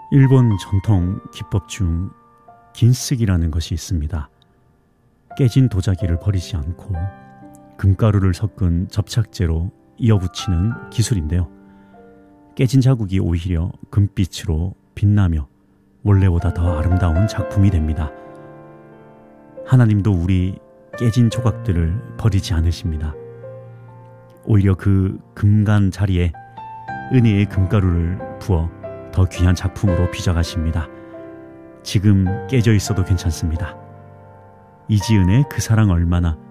일본 전통 기법 중 긴쓰기라는 것이 있습니다. 깨진 도자기를 버리지 않고 금가루를 섞은 접착제로 이어붙이는 기술인데요. 깨진 자국이 오히려 금빛으로 빛나며 원래보다 더 아름다운 작품이 됩니다. 하나님도 우리 깨진 조각들을 버리지 않으십니다. 오히려 그 금간 자리에 은혜의 금가루를 부어 더 귀한 작품으로 빚어가십니다. 지금 깨져 있어도 괜찮습니다. 이지은의 그 사랑 얼마나